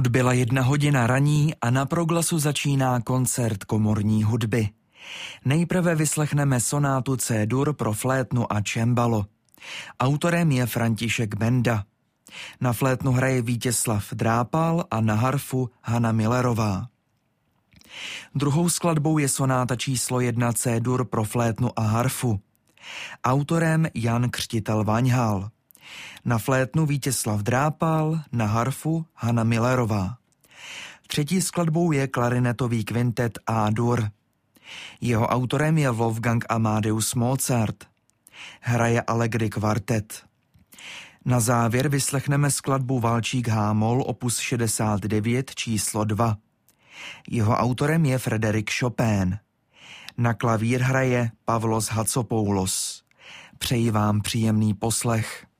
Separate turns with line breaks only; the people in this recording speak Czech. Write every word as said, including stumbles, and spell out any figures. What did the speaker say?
Odbyla jedna hodina raní a na Proglasu začíná koncert komorní hudby. Nejprve vyslechneme sonátu C-dur pro flétnu a cembalo. Autorem je František Benda. Na flétnu hraje Vítězslav Drápal a na harfu Hana Millerová. Druhou skladbou je sonáta číslo jedna C-dur pro flétnu a harfu. Autorem Jan Křtitel Vaňhal. Na flétnu Vítězslav Drápal, na harfu Hana Millerová. Třetí skladbou je klarinetový kvintet A-dur. Jeho autorem je Wolfgang Amadeus Mozart. Hraje Allegri kvartet. Na závěr vyslechneme skladbu Valčík H-moll opus šedesát devět číslo dva. Jeho autorem je Frédéric Chopin. Na klavír hraje Pavlos Hatsopoulos. Přeji vám příjemný poslech.